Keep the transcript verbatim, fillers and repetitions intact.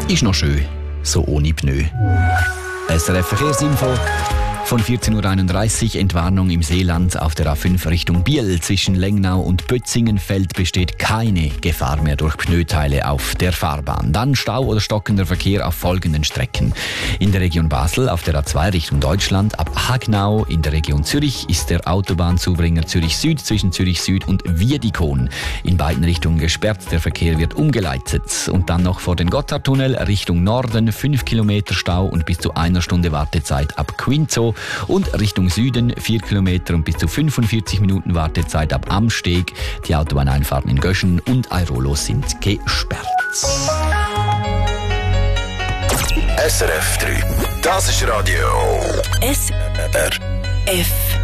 Ist noch schön, so ohne Pneu. S R F Verkehrsinfo. Von vierzehn Uhr einunddreißig Entwarnung im Seeland auf der A fünf Richtung Biel. Zwischen Lengnau und Bötzingenfeld besteht keine Gefahr mehr durch Pneuteile auf der Fahrbahn. Dann Stau oder stockender Verkehr auf folgenden Strecken. In der Region Basel auf der A zwei Richtung Deutschland ab Hagnau. In der Region Zürich ist der Autobahnzubringer Zürich Süd zwischen Zürich Süd und Wiedikon in beiden Richtungen gesperrt. Der Verkehr wird umgeleitet. Und dann noch vor den Gotthardtunnel Richtung Norden fünf Kilometer Stau und bis zu einer Stunde Wartezeit ab Quinzo. Und Richtung Süden vier Kilometer und bis zu fünfundvierzig Minuten Wartezeit ab Amsteg. Die Autobahneinfahrten in Göschen und Airolo sind gesperrt. S R F drei. Das ist Radio S R F